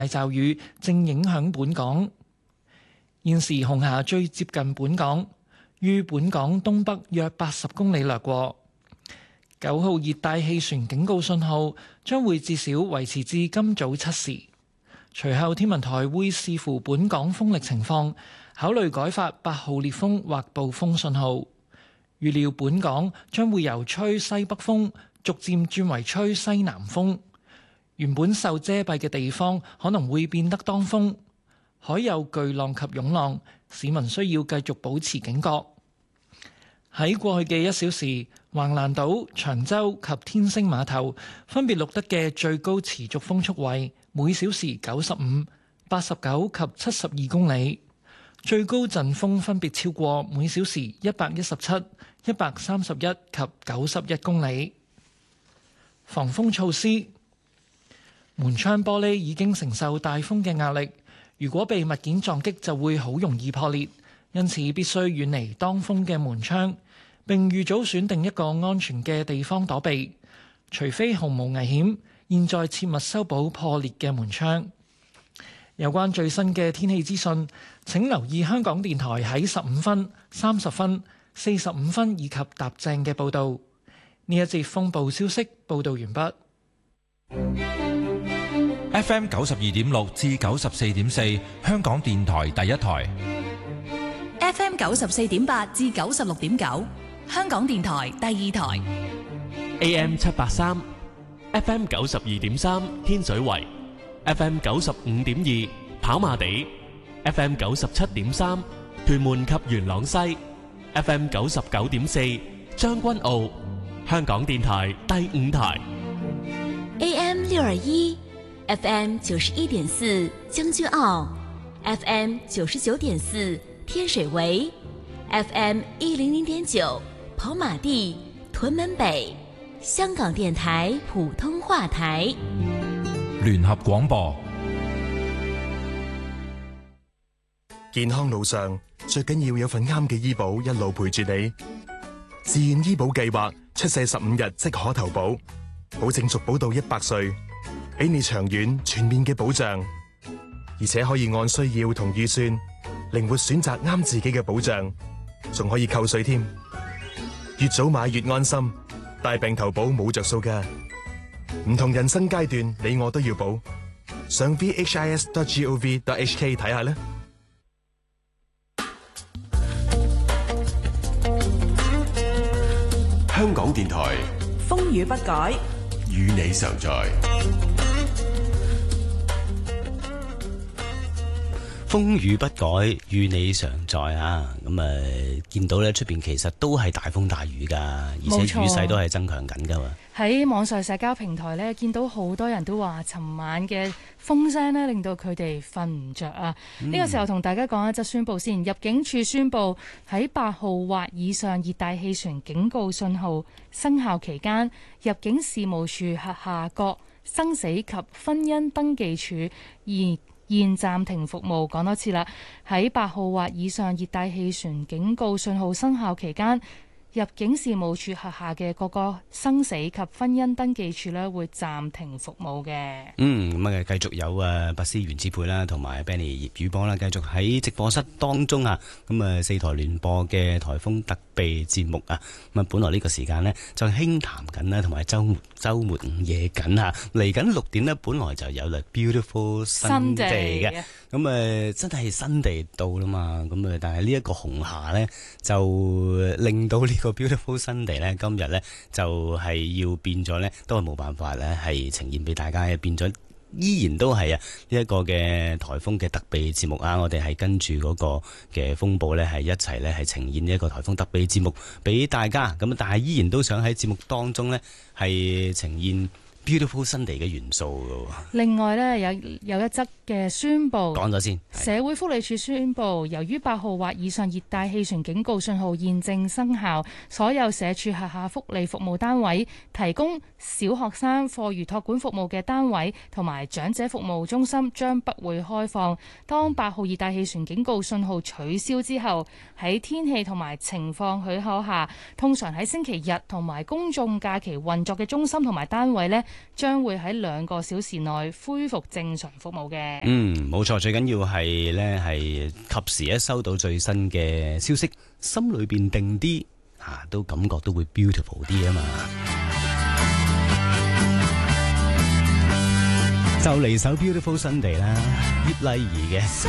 驟雨正影響本港。現時紅霞最接近本港，於本港東北約80公里掠過。9號熱帶氣旋警告信號將會至少維持至今早7時。隨後天文台會視乎本港風力情況，考慮改發8號烈風或暴風信號。預料本港將會由吹西北風逐漸轉為吹西南風。原本受遮蔽嘅地方可能會變得當風，海有巨浪及湧浪，市民需要繼續保持警覺。喺過去嘅1小時，橫瀾島、長洲及天星碼頭分別錄得嘅最高持續風速為每小時95、89及72公里，最高陣風分別超過每小時117、131及91公里。防風措施。門窗玻璃已經承受大風嘅壓力，如果被物件撞擊就會好容易破裂，因此必須遠離當風嘅門窗，並預早選定一個安全嘅地方躲避。除非毫無危險，現在切勿修補破裂嘅門窗。有關最新嘅天氣資訊，請留意香港電台喺15分、30分、45分以及踏正嘅報導。呢一節風暴消息報導完畢。 FM 92.6至94.4，香港電台第一台。 FM 94.8至96.9，香港電台第二台。 AM 783 FM 92.3，天水圍 FM 95.2，跑馬地 FM 97.3，屯門及元朗西 FM 99.4，將軍澳，香港電台第五台。 AM 621 FM 91.4，將軍澳 FM 99.4，天水圍 FM 100.9，跑馬地、屯門北，香港電台普通話台。 聯合廣播。 健康路上最緊要有份啱嘅醫保一路陪住你。自願醫保計劃出世15日即可投保，保證續保到100歲，俾你長遠全面嘅保障，而且可以按需要同預算靈活選擇啱自己嘅保障，仲可以扣稅添。越早買越安心，大病投保冇着數㗎。唔同人生階段，你我都要保。上 vhis.gov.hk 睇下啦。 香港電台風雨不改， 與你常在。 風雨不改，與你常在啊！咁見到咧出邊其實都係大風大雨㗎，而且雨勢都係增強緊㗎嘛。 喺網上社交平台咧，見到好多人都話，尋晚嘅風聲咧令到佢哋瞓唔着啊！呢個時候同大家講一則宣佈先，入境處宣布喺8號或以上熱帶氣旋警告信號生效期間，入境事務處轄下各生死及婚姻登記處現暫停服務。講多次啦，喺8號或以上熱帶氣旋警告信號生效期間，入境事務處轄下嘅各個生死及婚姻登記處咧會暫停服務嘅。 咁繼續有拔絲原子配啦，同埋 Benny 葉宇波啦，繼續喺直播室當中啊。4台聯播嘅颱風特備節目啊。本來呢個時間呢，就輕談緊啦，同埋週末午夜緊啊。嚟緊6點呢，本來就有啦 Beautiful Sunday 嘅。真係新地到啦嘛。但係呢一個紅霞呢，就令到呢個 Beautiful Sunday 咧，今日咧就係要變咗咧，都係冇辦法咧，係呈現俾大家嘅，變咗依然都係呢一個嘅颱風嘅特備節目啊！我哋係跟住嗰個嘅風暴咧，係一齊咧係呈現呢一個颱風特備節目俾大家。但係依然都想喺節目當中咧係呈現Beautiful Sunday 嘅元素㗎。 另外呢，有一則嘅宣布， 講咗先。 社會福利署宣布，由於8號或以上熱帶氣旋警告信號現正生效，所有社署轄下福利服務單位提供小學生課餘託管服務嘅單位同埋長者服務中心將不會開放。當8號熱帶氣旋警告信號取消之後，喺天氣同埋情況許可下，通常喺星期日同埋公眾假期運作嘅中心同埋單位呢， 將會喺2個小時內恢復正常服務嘅。 冇錯，最緊要係呢係及時收到最新嘅消息，心裏邊定啲都感覺都會 beautiful 啲啊嘛。就嚟首 Beautiful Sunday 啦，葉麗儀嘅。